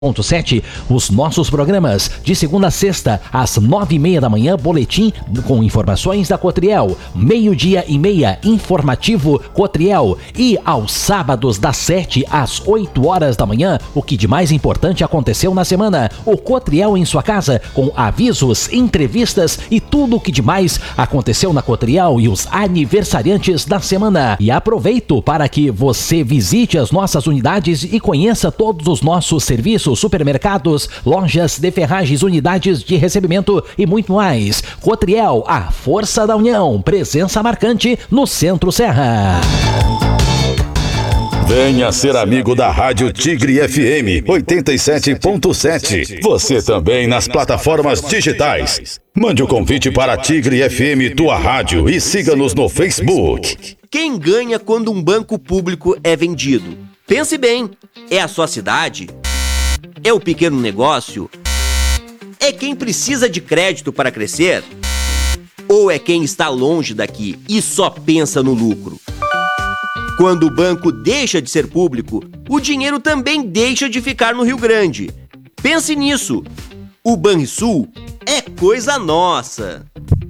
7, os nossos programas de segunda a sexta às 9:30 da manhã, boletim com informações da Cotriel, 12:30, informativo Cotriel, e aos sábados das 7 às 8 horas da manhã, o que de mais importante aconteceu na semana, o Cotriel em sua casa, com avisos, entrevistas e tudo o que de mais aconteceu na Cotriel e os aniversariantes da semana. E aproveito para que você visite as nossas unidades e conheça todos os nossos serviços, supermercados, lojas de ferragens, unidades de recebimento e muito mais. Cotriel, a força da união, presença marcante no Centro Serra. Venha ser amigo da Rádio Tigre FM 87.7. Você também nas plataformas digitais. Mande o convite para Tigre FM, tua rádio, e siga-nos no Facebook. Quem ganha quando um banco público é vendido? Pense bem, é a sua cidade? É o pequeno negócio? É quem precisa de crédito para crescer? Ou é quem está longe daqui e só pensa no lucro? Quando o banco deixa de ser público, o dinheiro também deixa de ficar no Rio Grande. Pense nisso. O Banrisul é coisa nossa.